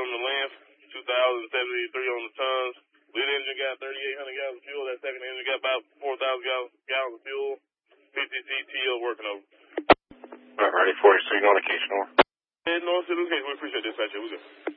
on the length, 2,073 on the tons. Lead engine got 3,800 gallons of fuel. That second engine got about 4,000 gallons of fuel. PCC TL working over. All right, ready for you. So you on location, over. Heading north to the location. We appreciate this, actually. We good.